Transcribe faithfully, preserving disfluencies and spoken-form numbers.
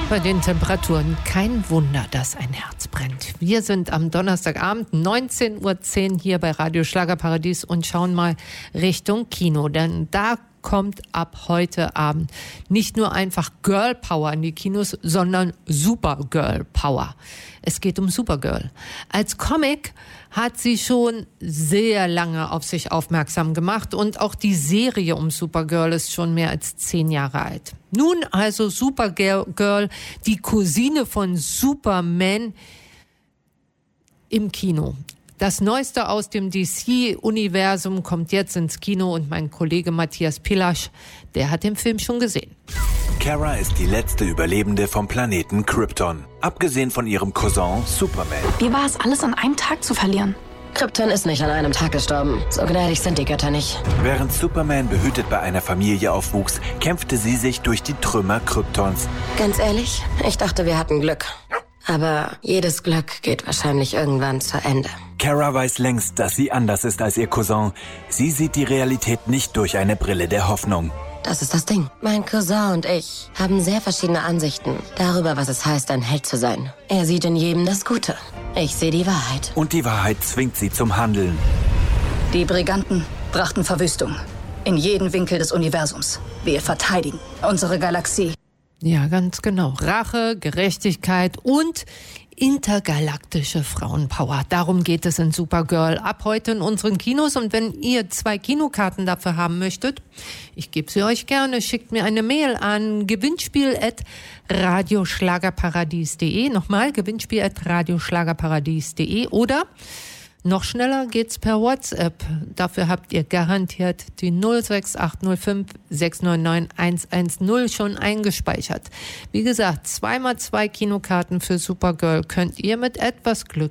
Bei den Temperaturen kein Wunder, dass ein Herz brennt. Wir sind am Donnerstagabend neunzehn Uhr zehn hier bei Radio Schlagerparadies und schauen mal Richtung Kino, denn da kommt ab heute Abend nicht nur einfach Girl Power in die Kinos, sondern Supergirl Power. Es geht um Supergirl. Als Comic hat sie schon sehr lange auf sich aufmerksam gemacht und auch die Serie um Supergirl ist schon mehr als zehn Jahre alt. Nun also Supergirl, die Cousine von Superman im Kino. Das Neueste aus dem D C-Universum kommt jetzt ins Kino und mein Kollege Matthias Pilasch, der hat den Film schon gesehen. Kara ist die letzte Überlebende vom Planeten Krypton. Abgesehen von ihrem Cousin Superman. Wie war es, alles an einem Tag zu verlieren? Krypton ist nicht an einem Tag gestorben. So gnädig sind die Götter nicht. Während Superman behütet bei einer Familie aufwuchs, kämpfte sie sich durch die Trümmer Kryptons. Ganz ehrlich, ich dachte, wir hatten Glück. Aber jedes Glück geht wahrscheinlich irgendwann zu Ende. Kara weiß längst, dass sie anders ist als ihr Cousin. Sie sieht die Realität nicht durch eine Brille der Hoffnung. Das ist das Ding. Mein Cousin und ich haben sehr verschiedene Ansichten darüber, was es heißt, ein Held zu sein. Er sieht in jedem das Gute. Ich sehe die Wahrheit. Und die Wahrheit zwingt sie zum Handeln. Die Briganten brachten Verwüstung in jeden Winkel des Universums. Wir verteidigen unsere Galaxie. Ja, ganz genau. Rache, Gerechtigkeit und intergalaktische Frauenpower. Darum geht es in Supergirl ab heute in unseren Kinos. Und wenn ihr zwei Kinokarten dafür haben möchtet, ich gebe sie euch gerne, schickt mir eine Mail an gewinnspiel at radioschlagerparadies punkt de. Nochmal, gewinnspiel at radioschlagerparadies punkt de oder noch schneller geht's per WhatsApp. Dafür habt ihr garantiert die null sechs acht null fünf sechs neun neun eins eins null schon eingespeichert. Wie gesagt, zweimal zwei Kinokarten für Supergirl könnt ihr mit etwas Glück